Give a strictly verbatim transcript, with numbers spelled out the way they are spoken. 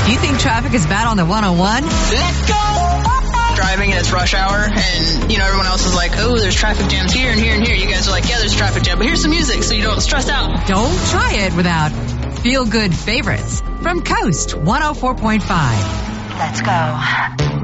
Do you think traffic is bad on the one oh one? Let's go! Driving and it's rush hour, and, you know, everyone else is like, oh, there's traffic jams here and here and here. You guys are like, yeah, there's traffic jam, but here's some music so you don't stress out. Don't try it without feel-good favorites from Coast one oh four point five. Let's go.